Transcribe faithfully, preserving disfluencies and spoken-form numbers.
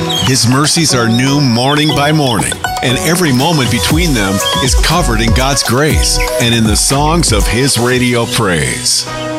His mercies are new morning by morning, and every moment between them is covered in God's grace and in the songs of His radio praise.